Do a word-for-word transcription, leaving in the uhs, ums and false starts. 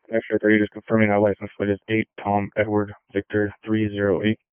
X-ray three, just confirming that license plate is eight Tom Edward Victor three zero eight.